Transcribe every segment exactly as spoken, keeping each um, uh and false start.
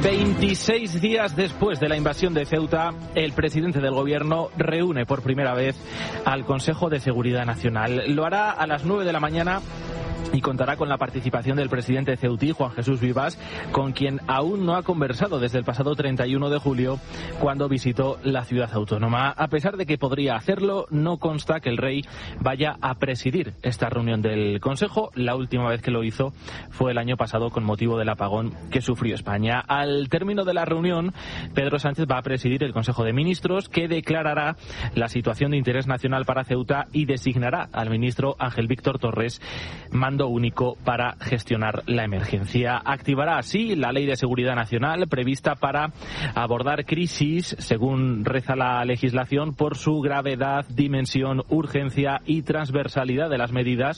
veintiséis días después de la invasión de Ceuta, el presidente del gobierno reúne por primera vez al Consejo de Seguridad Nacional. Lo hará a las nueve de la mañana y contará con la participación del presidente ceutí, Juan Jesús Vivas, con quien aún no ha conversado desde el pasado treinta y uno de julio, cuando visitó la ciudad autónoma. A pesar de que podría hacerlo, no consta que el rey vaya a presidir esta reunión del Consejo. La última vez que lo hizo fue el año pasado con motivo del apagón que sufrió España. Al término de la reunión, Pedro Sánchez va a presidir el Consejo de Ministros, que declarará la situación de interés nacional para Ceuta y designará al ministro Ángel Víctor Torres mando único para gestionar la emergencia. Activará así la Ley de Seguridad Nacional prevista para abordar crisis, según reza la legislación, por su gravedad, dimensión, urgencia y transversalidad de las medidas.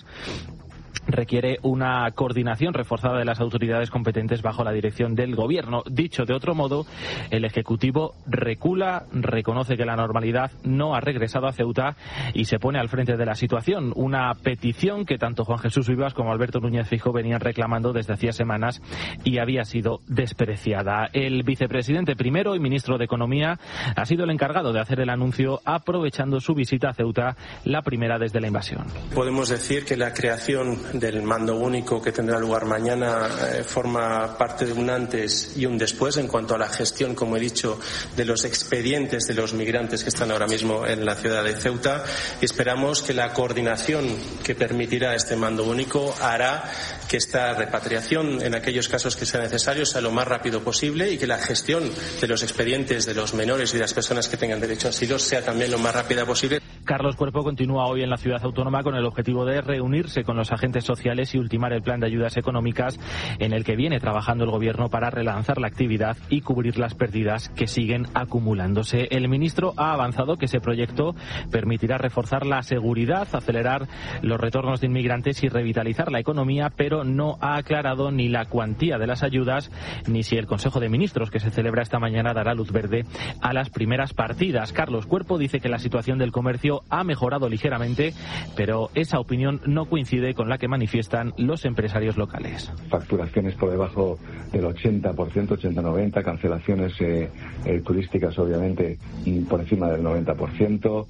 Requiere una coordinación reforzada de las autoridades competentes bajo la dirección del Gobierno. Dicho de otro modo, el Ejecutivo recula, reconoce que la normalidad no ha regresado a Ceuta y se pone al frente de la situación. Una petición que tanto Juan Jesús Vivas como Alberto Núñez Feijóo venían reclamando desde hacía semanas y había sido despreciada. El vicepresidente primero y ministro de Economía ha sido el encargado de hacer el anuncio, aprovechando su visita a Ceuta, la primera desde la invasión. Podemos decir que la creación del mando único que tendrá lugar mañana eh, forma parte de un antes y un después en cuanto a la gestión, como he dicho, de los expedientes de los migrantes que están ahora mismo en la ciudad de Ceuta, y esperamos que la coordinación que permitirá este mando único hará que esta repatriación, en aquellos casos que sea necesario, sea lo más rápido posible y que la gestión de los expedientes de los menores y de las personas que tengan derecho a asilo sea también lo más rápida posible. Carlos Cuerpo continúa hoy en la ciudad autónoma con el objetivo de reunirse con los agentes sociales y ultimar el plan de ayudas económicas en el que viene trabajando el Gobierno para relanzar la actividad y cubrir las pérdidas que siguen acumulándose. El ministro ha avanzado que ese proyecto permitirá reforzar la seguridad, acelerar los retornos de inmigrantes y revitalizar la economía, pero no ha aclarado ni la cuantía de las ayudas ni si el Consejo de Ministros que se celebra esta mañana dará luz verde a las primeras partidas. Carlos Cuerpo dice que la situación del comercio ha mejorado ligeramente, pero esa opinión no coincide con la que manifiestan los empresarios locales. Facturaciones por debajo del ochenta por ciento, ochenta noventa, cancelaciones eh, eh, turísticas obviamente por encima del noventa por ciento.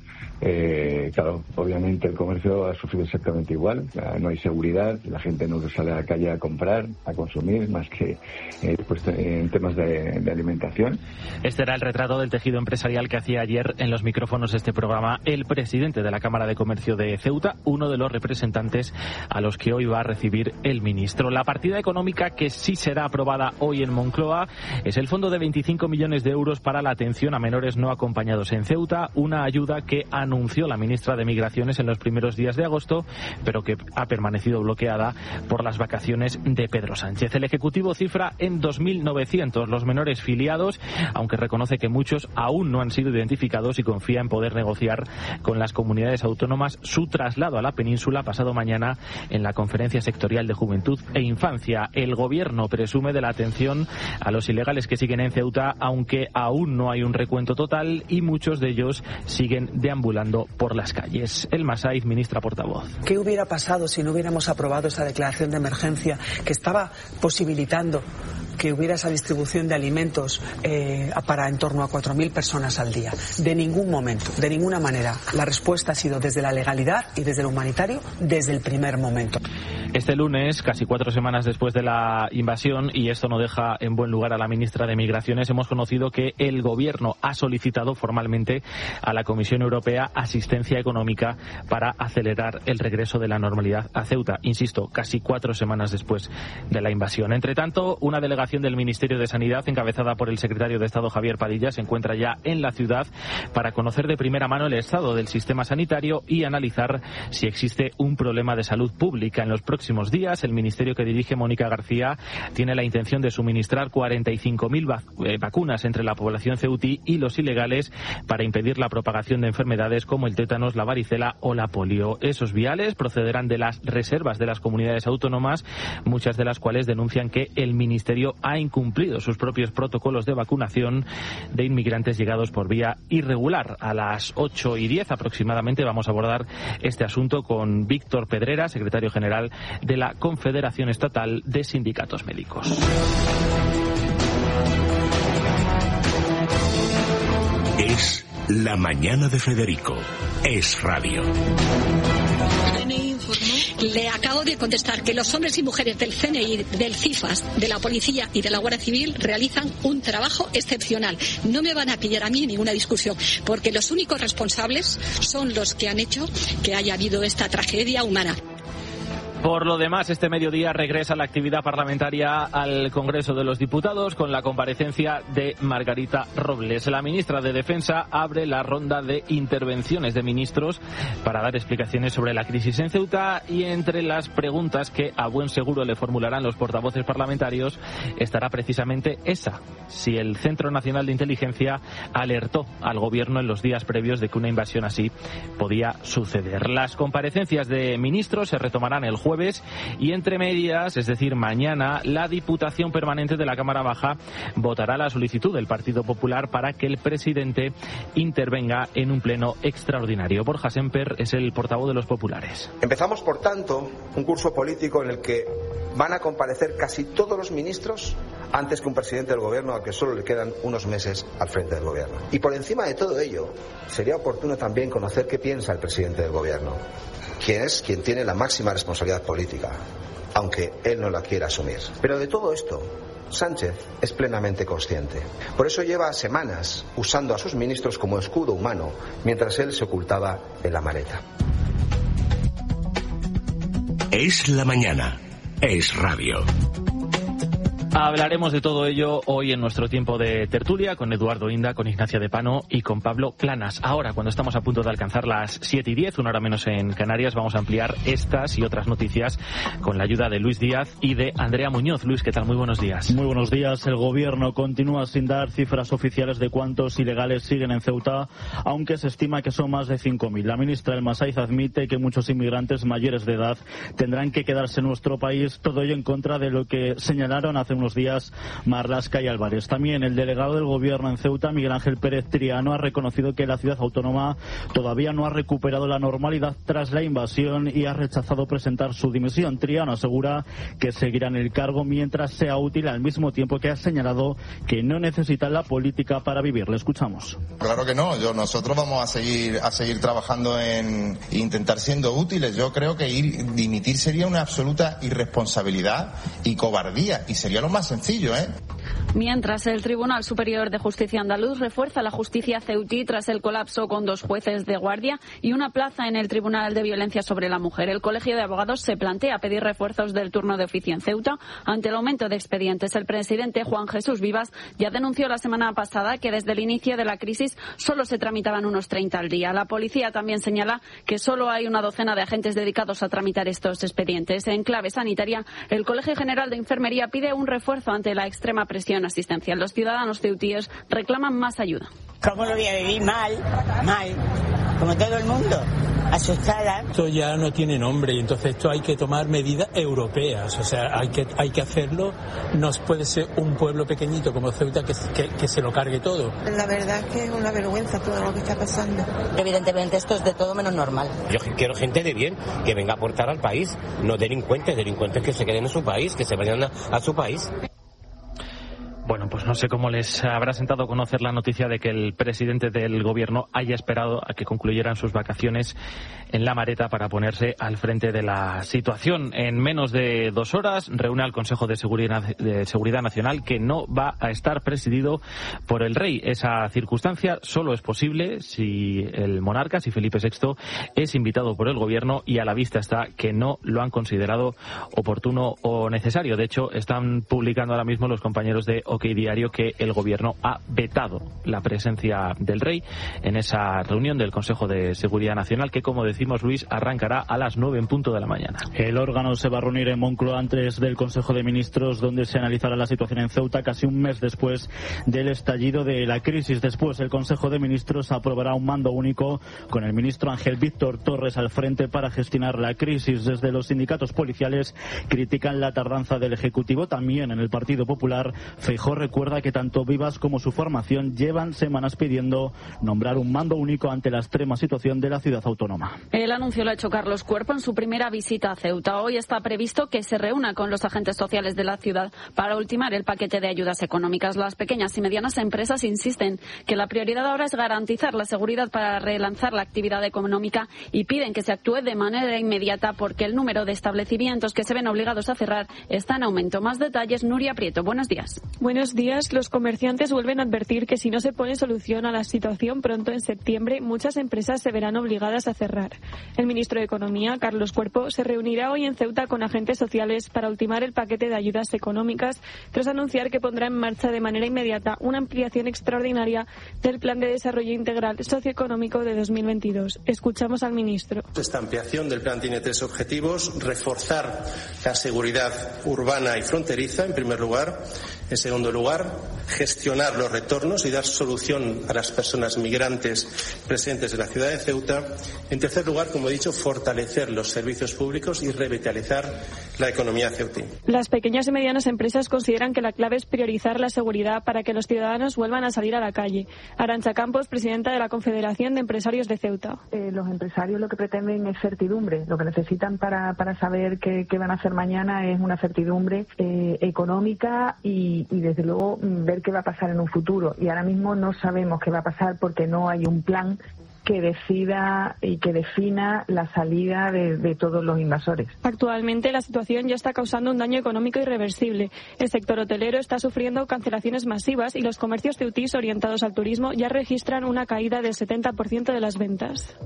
Eh, claro, obviamente el comercio ha sufrido exactamente igual, no hay seguridad, la gente no sale a la calle a comprar, a consumir, más que eh, pues, en temas de, de alimentación. Este era el retrato del tejido empresarial que hacía ayer en los micrófonos de este programa el presidente de la Cámara de Comercio de Ceuta, uno de los representantes a los que hoy va a recibir el ministro. La partida económica que sí será aprobada hoy en Moncloa es el fondo de veinticinco millones de euros para la atención a menores no acompañados en Ceuta, una ayuda que anunció la ministra de Migraciones en los primeros días de agosto, pero que ha permanecido bloqueada por las vacaciones de Pedro Sánchez. El Ejecutivo cifra en dos mil novecientos los menores filiados, aunque reconoce que muchos aún no han sido identificados y confía en poder negociar con las comunidades autónomas su traslado a la península pasado mañana en la Conferencia Sectorial de Juventud e Infancia. El Gobierno presume de la atención a los ilegales que siguen en Ceuta, aunque aún no hay un recuento total y muchos de ellos siguen deambulando por las calles. Elma Saiz, ministra portavoz. ¿Qué hubiera pasado si no hubiéramos aprobado esa declaración de emergencia que estaba posibilitando que hubiera esa distribución de alimentos eh, para en torno a cuatro mil personas al día? De ningún momento, de ninguna manera. La respuesta ha sido desde la legalidad y desde lo humanitario desde el primer momento. Este lunes, casi cuatro semanas después de la invasión, y esto no deja en buen lugar a la ministra de Migraciones, hemos conocido que el Gobierno ha solicitado formalmente a la Comisión Europea asistencia económica para acelerar el regreso de la normalidad a Ceuta. Insisto, casi cuatro semanas después de la invasión. Entre tanto, una delegación del Ministerio de Sanidad, encabezada por el secretario de Estado Javier Padilla, se encuentra ya en la ciudad para conocer de primera mano el estado del sistema sanitario y analizar si existe un problema de salud pública. En los próximos días, el ministerio que dirige Mónica García tiene la intención de suministrar cuarenta y cinco mil vac- eh, vacunas entre la población ceutí y los ilegales para impedir la propagación de enfermedades como el tétanos, la varicela o la polio. Esos viales procederán de las reservas de las comunidades autónomas, muchas de las cuales denuncian que el ministerio ha incumplido sus propios protocolos de vacunación de inmigrantes llegados por vía irregular. A las ocho y diez aproximadamente vamos a abordar este asunto con Víctor Pedrera, secretario general de la Confederación Estatal de Sindicatos Médicos. La mañana de Federico. Es radio. Le acabo de contestar que los hombres y mujeres del C N I, del CIFAS, de la Policía y de la Guardia Civil realizan un trabajo excepcional. No me van a pillar a mí en ninguna discusión, porque los únicos responsables son los que han hecho que haya habido esta tragedia humana. Por lo demás, este mediodía regresa la actividad parlamentaria al Congreso de los Diputados con la comparecencia de Margarita Robles. La ministra de Defensa abre la ronda de intervenciones de ministros para dar explicaciones sobre la crisis en Ceuta, y entre las preguntas que a buen seguro le formularán los portavoces parlamentarios estará precisamente esa: si el Centro Nacional de Inteligencia alertó al Gobierno en los días previos de que una invasión así podía suceder. Las comparecencias de ministros se retomarán el jueves y entre medias, es decir, mañana, la Diputación Permanente de la Cámara Baja votará la solicitud del Partido Popular para que el presidente intervenga en un pleno extraordinario. Borja Semper es el portavoz de los populares. Empezamos, por tanto, un curso político en el que van a comparecer casi todos los ministros antes que un presidente del Gobierno al que solo le quedan unos meses al frente del Gobierno. Y por encima de todo ello, sería oportuno también conocer qué piensa el presidente del Gobierno, quien es quien tiene la máxima responsabilidad política, aunque él no la quiera asumir. Pero de todo esto, Sánchez es plenamente consciente. Por eso lleva semanas usando a sus ministros como escudo humano, mientras él se ocultaba en la maleta. Es la mañana. Es radio. Hablaremos de todo ello hoy en nuestro tiempo de tertulia con Eduardo Inda, con Ignacia de Pano y con Pablo Planas. Ahora, cuando estamos a punto de alcanzar las siete y diez, una hora menos en Canarias, vamos a ampliar estas y otras noticias con la ayuda de Luis Díaz y de Andrea Muñoz. Luis, ¿qué tal? Muy buenos días. Muy buenos días. El Gobierno continúa sin dar cifras oficiales de cuántos ilegales siguen en Ceuta, aunque se estima que son más de cinco mil. La ministra Elma Saiz admite que muchos inmigrantes mayores de edad tendrán que quedarse en nuestro país, todo ello en contra de lo que señalaron hace unos días Marlaska y Álvarez. También el delegado del Gobierno en Ceuta, Miguel Ángel Pérez Triano, ha reconocido que la ciudad autónoma todavía no ha recuperado la normalidad tras la invasión y ha rechazado presentar su dimisión. Triano asegura que seguirá en el cargo mientras sea útil, al mismo tiempo que ha señalado que no necesita la política para vivir. Le escuchamos. Claro que no. Yo, nosotros vamos a seguir a seguir trabajando en intentar siendo útiles. Yo creo que ir dimitir sería una absoluta irresponsabilidad y cobardía, y sería lo más sencillo. ¿Eh? Mientras, el Tribunal Superior de Justicia andaluz refuerza la justicia ceutí tras el colapso con dos jueces de guardia y una plaza en el Tribunal de Violencia sobre la Mujer. El Colegio de Abogados se plantea pedir refuerzos del turno de oficio en Ceuta ante el aumento de expedientes. El presidente Juan Jesús Vivas ya denunció la semana pasada que desde el inicio de la crisis solo se tramitaban unos treinta al día. La policía también señala que solo hay una docena de agentes dedicados a tramitar estos expedientes. En clave sanitaria, el Colegio General de Enfermería pide un refuerzo ante la extrema presión asistencial. Los ciudadanos ceutíes reclaman más ayuda. ¿Cómo lo voy a vivir? Mal, mal, como todo el mundo, asustada. Esto ya no tiene nombre y entonces esto hay que tomar medidas europeas, o sea, hay que hay que hacerlo. No puede ser un pueblo pequeñito como Ceuta que, que, que se lo cargue todo. La verdad es que es una vergüenza todo lo que está pasando. Evidentemente esto es de todo menos normal. Yo quiero gente de bien, que venga a aportar al país, no delincuentes, delincuentes que se queden en su país, que se vayan a, a su país. Bueno, pues no sé cómo les habrá sentado conocer la noticia de que el presidente del Gobierno haya esperado a que concluyeran sus vacaciones en La Mareta para ponerse al frente de la situación. En menos de dos horas reúne al Consejo de Seguridad, de Seguridad Nacional, que no va a estar presidido por el rey. Esa circunstancia solo es posible si el monarca, si Felipe sexto, es invitado por el Gobierno, y a la vista está que no lo han considerado oportuno o necesario. De hecho, están publicando ahora mismo los compañeros de OK Diario que el Gobierno ha vetado la presencia del rey en esa reunión del Consejo de Seguridad Nacional, que, como decimos, Luis, arrancará a las nueve en punto de la mañana. El órgano se va a reunir en Moncloa antes del Consejo de Ministros, donde se analizará la situación en Ceuta casi un mes después del estallido de la crisis. Después, el Consejo de Ministros aprobará un mando único con el ministro Ángel Víctor Torres al frente para gestionar la crisis. Desde los sindicatos policiales critican la tardanza del Ejecutivo. También en el Partido Popular, Feijóo Feijóo recuerda que tanto Vivas como su formación llevan semanas pidiendo nombrar un mando único ante la extrema situación de la ciudad autónoma. El anuncio lo ha hecho Carlos Cuerpo en su primera visita a Ceuta. Hoy está previsto que se reúna con los agentes sociales de la ciudad para ultimar el paquete de ayudas económicas. Las pequeñas y medianas empresas insisten que la prioridad ahora es garantizar la seguridad para relanzar la actividad económica y piden que se actúe de manera inmediata porque el número de establecimientos que se ven obligados a cerrar está en aumento. Más detalles, Nuria Prieto. Buenos días. Buenos días. Los comerciantes vuelven a advertir que si no se pone solución a la situación pronto en septiembre, muchas empresas se verán obligadas a cerrar. El ministro de Economía, Carlos Cuerpo, se reunirá hoy en Ceuta con agentes sociales para ultimar el paquete de ayudas económicas, tras anunciar que pondrá en marcha de manera inmediata una ampliación extraordinaria del Plan de Desarrollo Integral Socioeconómico de dos mil veintidós. Escuchamos al ministro. Esta ampliación del plan tiene tres objetivos: reforzar la seguridad urbana y fronteriza, en primer lugar. En segundo lugar, gestionar los retornos y dar solución a las personas migrantes presentes en la ciudad de Ceuta. En tercer lugar, como he dicho, fortalecer los servicios públicos y revitalizar la economía ceutí. Las pequeñas y medianas empresas consideran que la clave es priorizar la seguridad para que los ciudadanos vuelvan a salir a la calle. Arantxa Campos, presidenta de la Confederación de Empresarios de Ceuta. Eh, los empresarios lo que pretenden es certidumbre. Lo que necesitan para, para saber qué, qué van a hacer mañana es una certidumbre eh, económica y Y, y desde luego ver qué va a pasar en un futuro. Y ahora mismo no sabemos qué va a pasar porque no hay un plan que decida y que defina la salida de, de todos los invasores. Actualmente la situación ya está causando un daño económico irreversible. El sector hotelero está sufriendo cancelaciones masivas y los comercios ceutís orientados al turismo ya registran una caída del setenta por ciento de las ventas.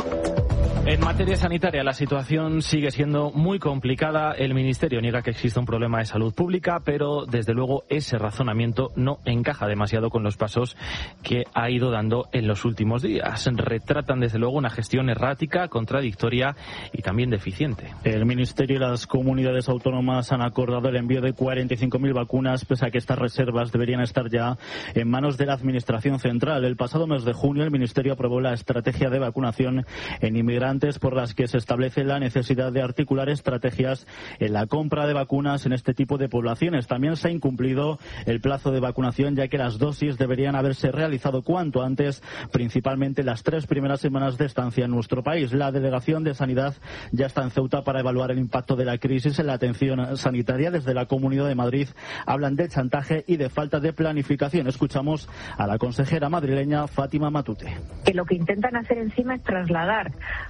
En materia sanitaria la situación sigue siendo muy complicada. El Ministerio niega que exista un problema de salud pública, pero desde luego ese razonamiento no encaja demasiado con los pasos que ha ido dando en los últimos días. Retratan desde luego una gestión errática, contradictoria y también deficiente. El Ministerio y las comunidades autónomas han acordado el envío de cuarenta y cinco mil vacunas, pese a que estas reservas deberían estar ya en manos de la Administración Central. El pasado mes de junio el Ministerio aprobó la estrategia de vacunación en inmigrantes, por las que se establece la necesidad de articular estrategias en la compra de vacunas en este tipo de poblaciones. También se ha incumplido el plazo de vacunación, ya que las dosis deberían haberse realizado cuanto antes, principalmente las tres primeras semanas de estancia en nuestro país. La Delegación de Sanidad ya está en Ceuta para evaluar el impacto de la crisis en la atención sanitaria. Desde la Comunidad de Madrid hablan de chantaje y de falta de planificación. Escuchamos a la consejera madrileña Fátima Matute. Que lo que intentan hacer encima es trasladar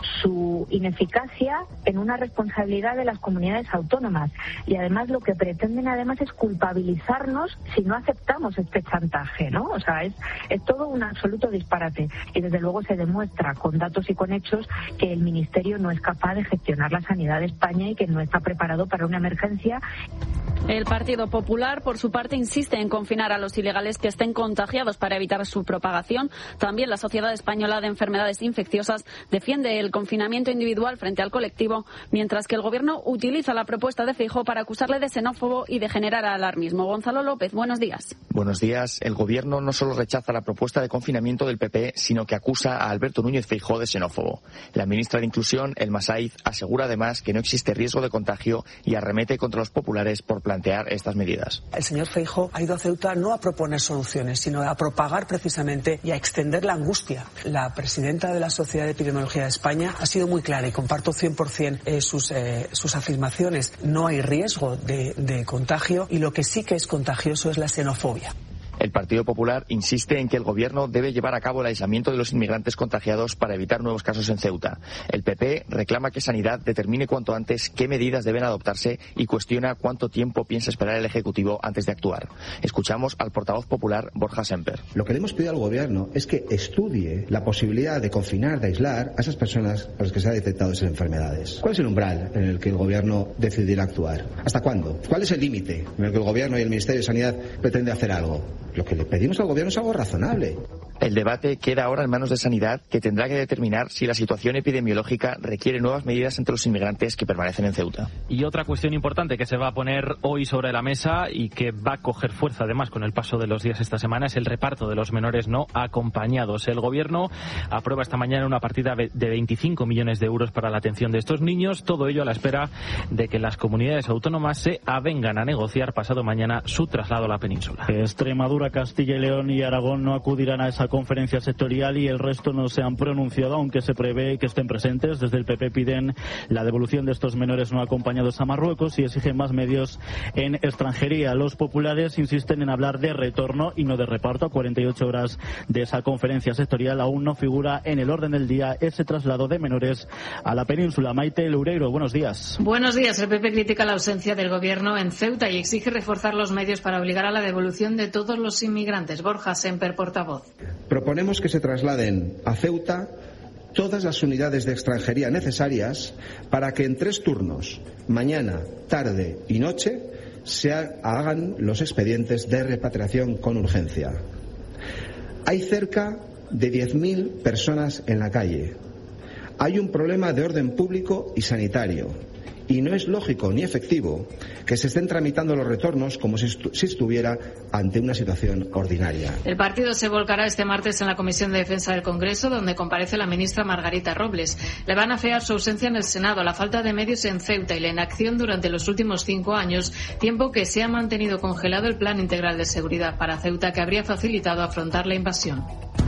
su ineficacia en una responsabilidad de las comunidades autónomas y además lo que pretenden además es culpabilizarnos si no aceptamos este chantaje, ¿no? O sea, es, es todo un absoluto disparate y desde luego se demuestra con datos y con hechos que el Ministerio no es capaz de gestionar la sanidad de España y que no está preparado para una emergencia. El Partido Popular, por su parte, insiste en confinar a los ilegales que estén contagiados para evitar su propagación. También la Sociedad Española de Enfermedades Infecciosas defiende el confinamiento individual frente al colectivo, mientras que el Gobierno utiliza la propuesta de Feijóo para acusarle de xenófobo y de generar alarmismo. Gonzalo López, buenos días. Buenos días. El Gobierno no solo rechaza la propuesta de confinamiento del P P, sino que acusa a Alberto Núñez Feijóo de xenófobo. La ministra de Inclusión, Elma Saiz, asegura además que no existe riesgo de contagio y arremete contra los populares por plantear estas medidas. El señor Feijóo ha ido a Ceuta no a proponer soluciones, sino a propagar precisamente y a extender la angustia. La presidenta de la Sociedad de Epidemiología de España ha sido muy clara y comparto cien por ciento eh, sus, eh, sus afirmaciones. No hay riesgo de, de contagio y lo que sí que es contagioso es la xenofobia. El Partido Popular insiste en que el Gobierno debe llevar a cabo el aislamiento de los inmigrantes contagiados para evitar nuevos casos en Ceuta. El P P reclama que Sanidad determine cuanto antes qué medidas deben adoptarse y cuestiona cuánto tiempo piensa esperar el Ejecutivo antes de actuar. Escuchamos al portavoz popular Borja Semper. Lo que le hemos pedido al Gobierno es que estudie la posibilidad de confinar, de aislar a esas personas a las que se ha detectado esas enfermedades. ¿Cuál es el umbral en el que el Gobierno decidirá actuar? ¿Hasta cuándo? ¿Cuál es el límite en el que el Gobierno y el Ministerio de Sanidad pretende hacer algo? Lo que le pedimos al Gobierno es algo razonable. El debate queda ahora en manos de Sanidad, que tendrá que determinar si la situación epidemiológica requiere nuevas medidas entre los inmigrantes que permanecen en Ceuta. Y otra cuestión importante que se va a poner hoy sobre la mesa y que va a coger fuerza además con el paso de los días esta semana es el reparto de los menores no acompañados. El Gobierno aprueba esta mañana una partida de veinticinco millones de euros para la atención de estos niños, todo ello a la espera de que las comunidades autónomas se avengan a negociar pasado mañana su traslado a la península. Extremadura, Castilla y León y Aragón no acudirán a esa conferencia sectorial y el resto no se han pronunciado, aunque se prevé que estén presentes. Desde el P P piden la devolución de estos menores no acompañados a Marruecos y exigen más medios en extranjería. Los populares insisten en hablar de retorno y no de reparto. A cuarenta y ocho horas de esa conferencia sectorial aún no figura en el orden del día ese traslado de menores a la península. Maite Loureiro, buenos días. Buenos días. El P P critica la ausencia del Gobierno en Ceuta y exige reforzar los medios para obligar a la devolución de todos los inmigrantes. Borja Semper, portavoz. Proponemos que se trasladen a Ceuta todas las unidades de extranjería necesarias para que en tres turnos, mañana, tarde y noche, se hagan los expedientes de repatriación con urgencia. Hay cerca de diez mil personas en la calle. Hay un problema de orden público y sanitario. Y no es lógico ni efectivo que se estén tramitando los retornos como si, estu- si estuviera ante una situación ordinaria. El partido se volcará este martes en la Comisión de Defensa del Congreso, donde comparece la ministra Margarita Robles. Le van a afear su ausencia en el Senado, la falta de medios en Ceuta y la inacción durante los últimos cinco años, tiempo que se ha mantenido congelado el Plan Integral de Seguridad para Ceuta, que habría facilitado afrontar la invasión.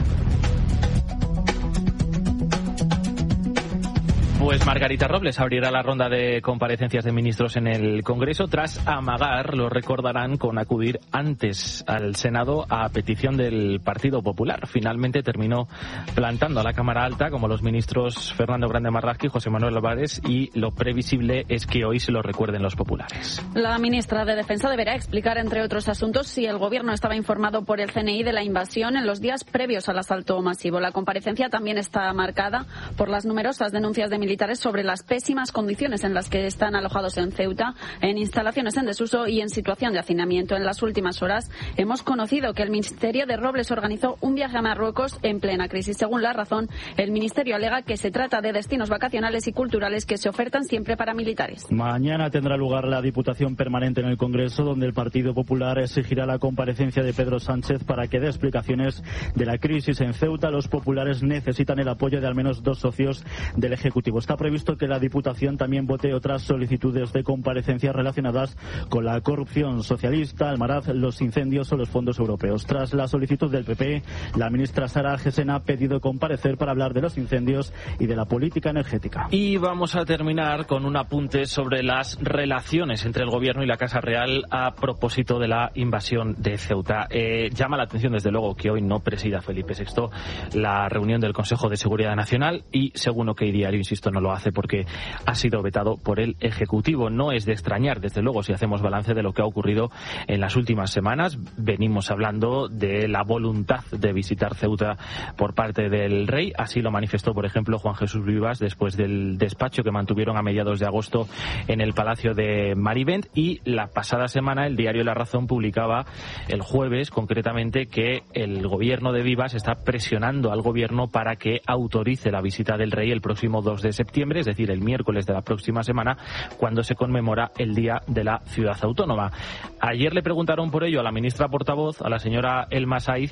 Pues Margarita Robles abrirá la ronda de comparecencias de ministros en el Congreso tras amagar, lo recordarán, con acudir antes al Senado a petición del Partido Popular. Finalmente terminó plantando a la Cámara Alta, como los ministros Fernando Grande Marlasca y José Manuel Álvarez, y lo previsible es que hoy se lo recuerden los populares. La ministra de Defensa deberá explicar, entre otros asuntos, si el Gobierno estaba informado por el C N I de la invasión en los días previos al asalto masivo. La comparecencia también está marcada por las numerosas denuncias de militares sobre las pésimas condiciones en las que están alojados en Ceuta, en instalaciones en desuso y en situación de hacinamiento. En las últimas horas hemos conocido que el Ministerio de Robles organizó un viaje a Marruecos en plena crisis. Según La Razón, el Ministerio alega que se trata de destinos vacacionales y culturales que se ofertan siempre para militares. Mañana tendrá lugar la Diputación Permanente en el Congreso, donde el Partido Popular exigirá la comparecencia de Pedro Sánchez para que dé explicaciones de la crisis en Ceuta. Los populares necesitan el apoyo de al menos dos socios del Ejecutivo. Está previsto que la Diputación también vote otras solicitudes de comparecencia relacionadas con la corrupción socialista, Almaraz, los incendios o los fondos europeos. Tras la solicitud del P P, la ministra Sara Gesena ha pedido comparecer para hablar de los incendios y de la política energética. Y vamos a terminar con un apunte sobre las relaciones entre el Gobierno y la Casa Real a propósito de la invasión de Ceuta. Eh, llama la atención, desde luego, que hoy no presida Felipe sexto la reunión del Consejo de Seguridad Nacional y, según OK Diario, insisto, no lo hace porque ha sido vetado por el Ejecutivo. No es de extrañar, desde luego, si hacemos balance de lo que ha ocurrido en las últimas semanas. Venimos hablando de la voluntad de visitar Ceuta por parte del Rey. Así lo manifestó, por ejemplo, Juan Jesús Vivas después del despacho que mantuvieron a mediados de agosto en el Palacio de Marivent. Y la pasada semana el diario La Razón publicaba el jueves, concretamente, que el gobierno de Vivas está presionando al gobierno para que autorice la visita del Rey el próximo dos de septiembre, es decir, el miércoles de la próxima semana, cuando se conmemora el Día de la Ciudad Autónoma. Ayer le preguntaron por ello a la ministra portavoz, a la señora Elma Saiz,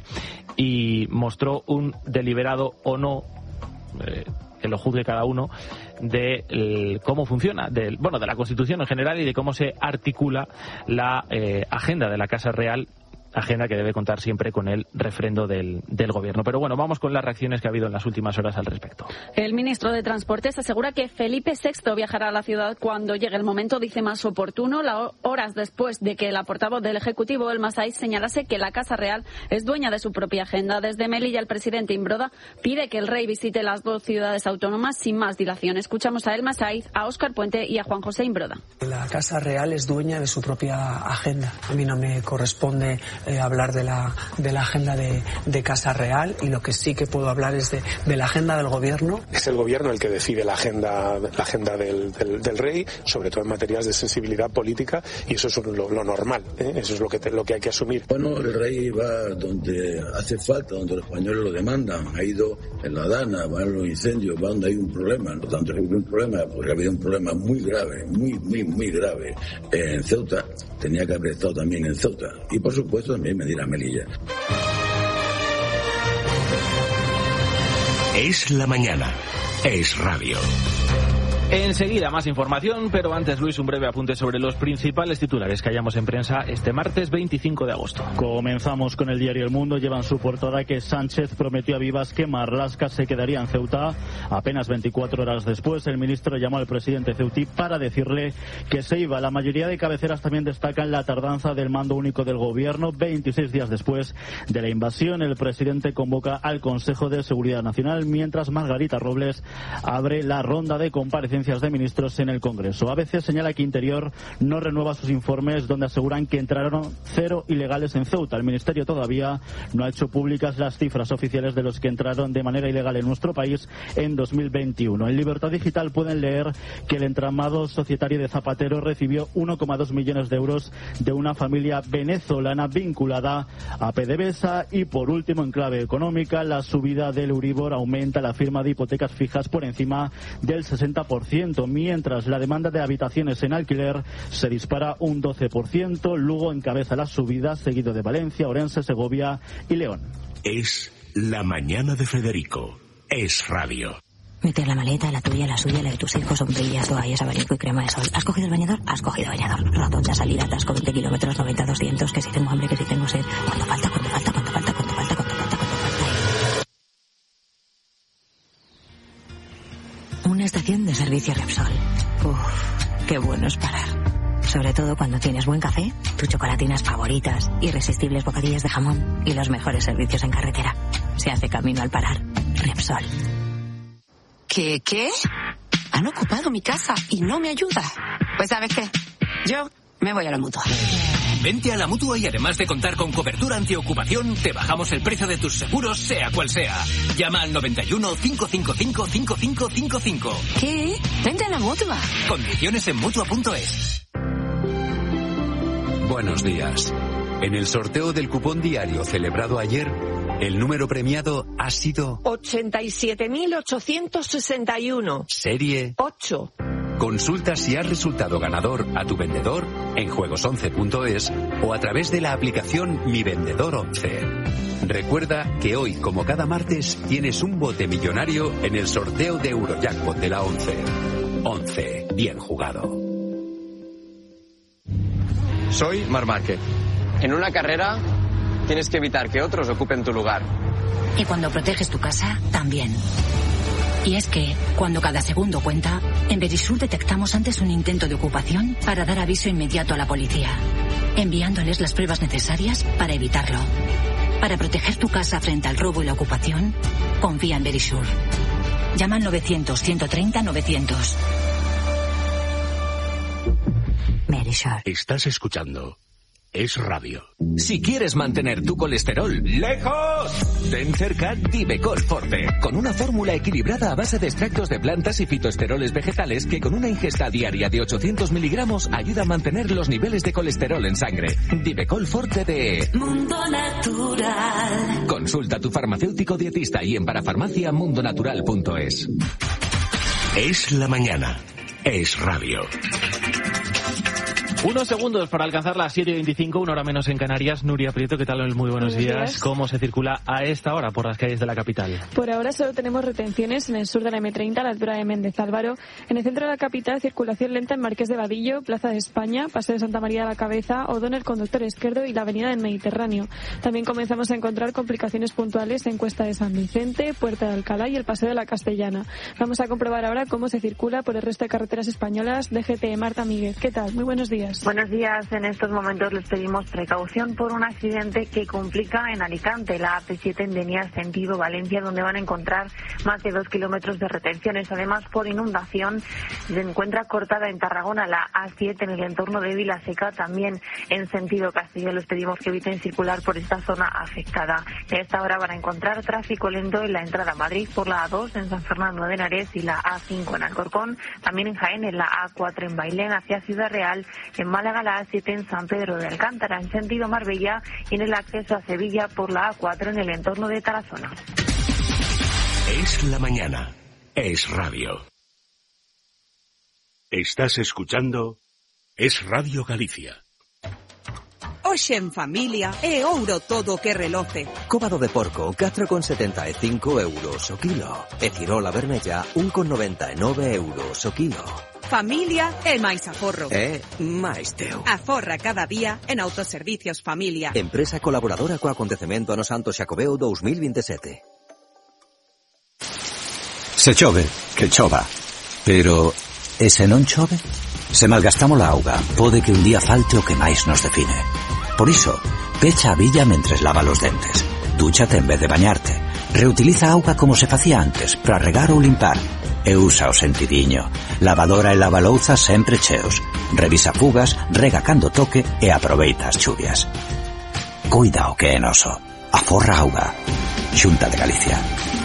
y mostró un deliberado o no, eh, que lo juzgue cada uno, de el, cómo funciona, del, bueno, de la Constitución en general y de cómo se articula la eh, agenda de la Casa Real, agenda que debe contar siempre con el refrendo del, del Gobierno. Pero bueno, vamos con las reacciones que ha habido en las últimas horas al respecto. El ministro de Transportes asegura que Felipe sexto viajará a la ciudad cuando llegue el momento, dice, más oportuno, la, horas después de que la portavoz del Ejecutivo, Elma Saiz, señalase que la Casa Real es dueña de su propia agenda. Desde Melilla, el presidente Imbroda pide que el Rey visite las dos ciudades autónomas sin más dilación. Escuchamos a Elma Saiz, a Óscar Puente y a Juan José Imbroda. La Casa Real es dueña de su propia agenda. A mí no me corresponde eh, hablar de la, de la agenda de, de Casa Real, y lo que sí que puedo hablar es de, de la agenda del gobierno. Es el gobierno el que decide la agenda, la agenda del, del, del rey, sobre todo en materias de sensibilidad política, y eso es lo, lo normal, ¿eh? Eso es lo que, te, lo que hay que asumir. Bueno, el rey va donde hace falta, donde los españoles lo demandan. Ha ido en la Dana, va en los incendios, va donde hay un problema. No tanto hay un problema, porque había un problema muy grave, muy, muy, muy grave en Ceuta. Tenía que haber estado también en Ceuta. Y por supuesto también Medina Melilla. Es la mañana. Es radio. Enseguida más información, pero antes, Luis, un breve apunte sobre los principales titulares que hallamos en prensa este martes veinticinco de agosto. Comenzamos con el diario El Mundo. Lleva en su portada que Sánchez prometió a vivas que Marlaska se quedaría en Ceuta. Apenas veinticuatro horas después, el ministro llamó al presidente ceutí para decirle que se iba. La mayoría de cabeceras también destacan la tardanza del mando único del gobierno. veintiséis días después de la invasión, el presidente convoca al Consejo de Seguridad Nacional, mientras Margarita Robles abre la ronda de comparecencias de ministros en el Congreso. A veces señala que Interior no renueva sus informes, donde aseguran que entraron cero ilegales en Ceuta. El Ministerio todavía no ha hecho públicas las cifras oficiales de los que entraron de manera ilegal en nuestro país en dos mil veintiuno. En Libertad Digital pueden leer que el entramado societario de Zapatero recibió uno coma dos millones de euros de una familia venezolana vinculada a PDVSA. Y por último, en clave económica, la subida del Euribor aumenta la firma de hipotecas fijas por encima del sesenta por ciento, mientras la demanda de habitaciones en alquiler se dispara un doce por ciento. Lugo encabeza la subida, seguido de Valencia, Orense, Segovia y León. Es la mañana de Federico. Es radio. Meter la maleta, la tuya, la suya, la de tus hijos, sombrillas, toallas, abanico y crema de sol. ¿Has cogido el bañador? Has cogido el bañador. Rotonda, salida, atasco, veinte kilómetros, noventa, doscientos, que si tengo hambre, que si tengo sed. ¿Cuánto falta? ¿Cuánto falta? ¿Cuánto falta? ¿Cuánto falta? ¿Cuánto falta? ¿Cuánto falta? Una estación de servicio Repsol. Uf, qué bueno es parar. Sobre todo cuando tienes buen café, tus chocolatinas favoritas, irresistibles bocadillas de jamón y los mejores servicios en carretera. Se hace camino al parar. Repsol. ¿Qué? ¿Qué? Han ocupado mi casa y no me ayuda. Pues ¿sabes qué? Yo me voy a la Mutua. Vente a la Mutua y además de contar con cobertura antiocupación, te bajamos el precio de tus seguros, sea cual sea. Llama al noventa y uno, cinco cinco cinco, cinco cinco cinco cinco. ¿Qué? Vente a la Mutua. Condiciones en Mutua punto es. Buenos días. En el sorteo del cupón diario celebrado ayer, el número premiado ha sido ochenta y siete mil ochocientos sesenta y uno. Serie ocho. Consulta si has resultado ganador a tu vendedor en juegos once punto es o a través de la aplicación Mi Vendedor once. Recuerda que hoy, como cada martes, tienes un bote millonario en el sorteo de Eurojackpot de la once. once. Bien jugado. Soy Marc Márquez. En una carrera tienes que evitar que otros ocupen tu lugar. Y cuando proteges tu casa, también. Y es que, cuando cada segundo cuenta, en Verisur detectamos antes un intento de ocupación para dar aviso inmediato a la policía, enviándoles las pruebas necesarias para evitarlo. Para proteger tu casa frente al robo y la ocupación, confía en Verisur. Llama al novecientos, ciento treinta, novecientos. Verisur. Estás escuchando Es Radio. Si quieres mantener tu colesterol lejos, ten cerca Divecol Forte, con una fórmula equilibrada a base de extractos de plantas y fitoesteroles vegetales que con una ingesta diaria de ochocientos miligramos ayuda a mantener los niveles de colesterol en sangre. Divecol Forte de Mundo Natural. Consulta a tu farmacéutico dietista y en parafarmacia mundonatural punto es. Es la mañana. Es radio. Unos segundos para alcanzar las siete y veinticinco, una hora menos en Canarias. Nuria Prieto, ¿qué tal? Muy buenos, buenos días. días. ¿Cómo se circula a esta hora por las calles de la capital? Por ahora solo tenemos retenciones en el sur de la eme treinta, a la altura de Méndez Álvaro. En el centro de la capital, circulación lenta en Marqués de Vadillo, Plaza de España, Paseo de Santa María de la Cabeza, O'Donnell, Conductor Izquierdo y la Avenida del Mediterráneo. También comenzamos a encontrar complicaciones puntuales en Cuesta de San Vicente, Puerta de Alcalá y el Paseo de la Castellana. Vamos a comprobar ahora cómo se circula por el resto de carreteras españolas. D G T, Marta Míguez, ¿qué tal? Muy buenos días. días. Buenos días. En estos momentos les pedimos precaución por un accidente que complica en Alicante, la A P siete en Denia, sentido Valencia, donde van a encontrar más de dos kilómetros de retenciones. Además, por inundación, se encuentra cortada en Tarragona la A siete en el entorno de Vilaseca, también en sentido Castilla. Les pedimos que eviten circular por esta zona afectada. A esta hora van a encontrar tráfico lento en la entrada a Madrid por la A dos en San Fernando de Henares y la A cinco en Alcorcón, también en Jaén en la A cuatro en Bailén hacia Ciudad Real, en Málaga la A siete en San Pedro de Alcántara en sentido Marbella y en el acceso a Sevilla por la A cuatro en el entorno de Tarazona. Es la mañana. Es radio. Estás escuchando Es Radio Galicia. Hoxe en familia é ouro todo que reloce. Cóbado de porco, catro con setenta e cinco euros o kilo. E cirola vermella, un con noventa e nove euros o kilo. Familia é máis aforro. É máis teu. Aforra cada día en Autoservicios Familia. Empresa colaboradora co acontecemento ano Santo Xacobeo dos mil veintisiete. Se chove, que chova. Pero, e se non chove? Se malgastamos a auga, pode que un día falte o que máis nos define. Por iso, pecha a billa mentres lava los dentes. Dúchate en vez de bañarte. Reutiliza auga como se facía antes, para regar ou limpar. E usa o sentidiño. Lavadora e lavalouzas sempre cheos. Revisa fugas, rega cando toque e aproveita as chuvias. Cuida o que é noso. Aforra auga. Xunta de Galicia.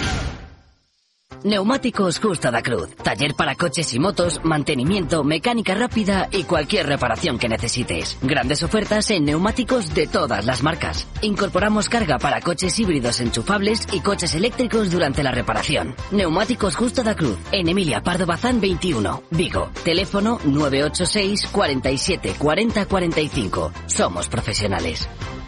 Neumáticos Justa da Cruz. Taller para coches y motos, mantenimiento, mecánica rápida y cualquier reparación que necesites. Grandes ofertas en neumáticos de todas las marcas. Incorporamos carga para coches híbridos enchufables y coches eléctricos durante la reparación. Neumáticos Justa da Cruz. En Emilia Pardo Bazán veintiuno, Vigo. Teléfono nueve ocho seis, cuarenta y siete, cuarenta, cuarenta y cinco. Somos profesionales.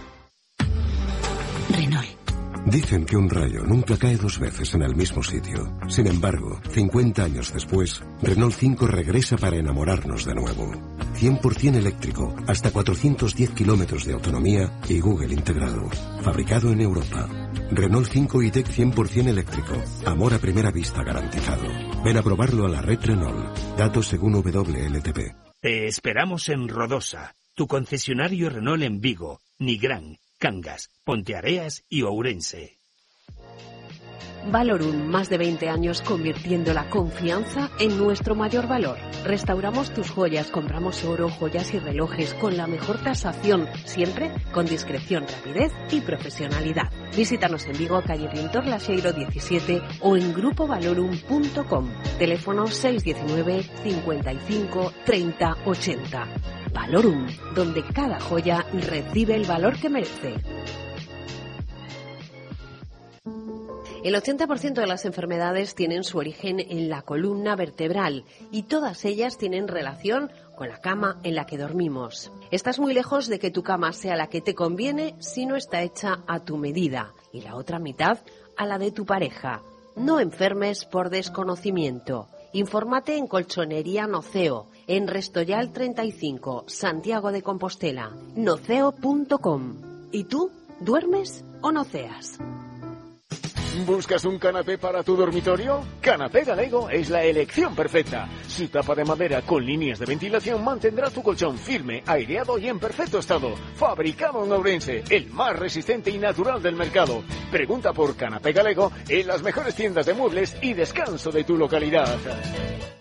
Renault. Dicen que un rayo nunca cae dos veces en el mismo sitio. Sin embargo, cincuenta años después, Renault cinco regresa para enamorarnos de nuevo. cien por ciento eléctrico, hasta cuatrocientos diez kilómetros de autonomía y Google integrado. Fabricado en Europa. Renault cinco e-Tech cien por ciento eléctrico. Amor a primera vista garantizado. Ven a probarlo a la red Renault. Datos según W L T P. Te esperamos en Rodosa, tu concesionario Renault en Vigo, Nigrán, Cangas, Ponteareas y Ourense. Valorum, más de veinte años convirtiendo la confianza en nuestro mayor valor. Restauramos tus joyas, compramos oro, joyas y relojes con la mejor tasación, siempre con discreción, rapidez y profesionalidad. Visítanos en Vigo, calle Pintor Laxeiro diecisiete o en grupo valorum punto com. Teléfono seis uno nueve, cincuenta y cinco, treinta, ochenta. Valorum, donde cada joya recibe el valor que merece. El ochenta por ciento de las enfermedades tienen su origen en la columna vertebral y todas ellas tienen relación con la cama en la que dormimos. Estás muy lejos de que tu cama sea la que te conviene si no está hecha a tu medida y la otra mitad a la de tu pareja. No enfermes por desconocimiento. Infórmate en Colchonería Noceo, en Restoyal treinta y cinco, Santiago de Compostela, noceo punto com. ¿Y tú? ¿Duermes o noceas? ¿Buscas un canapé para tu dormitorio? Canapé Galego es la elección perfecta. Su tapa de madera con líneas de ventilación mantendrá tu colchón firme, aireado y en perfecto estado. Fabricado en Ourense, el más resistente y natural del mercado. Pregunta por Canapé Galego en las mejores tiendas de muebles y descanso de tu localidad.